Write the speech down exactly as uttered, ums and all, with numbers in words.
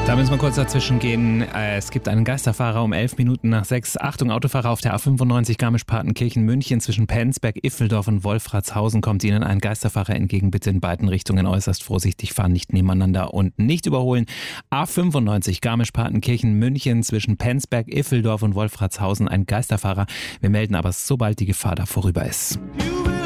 Da müssen wir kurz dazwischen gehen. Es gibt einen Geisterfahrer um elf Minuten nach sechs. Achtung, Autofahrer auf der A fünfundneunzig Garmisch-Partenkirchen München zwischen Penzberg, Iffeldorf und Wolfratshausen kommt Ihnen ein Geisterfahrer entgegen. Bitte in beiden Richtungen äußerst vorsichtig fahren, nicht nebeneinander und nicht überholen. A fünfundneunzig Garmisch-Partenkirchen München zwischen Penzberg, Iffeldorf und Wolfratshausen ein Geisterfahrer. Wir melden aber, sobald die Gefahr da vorüber ist.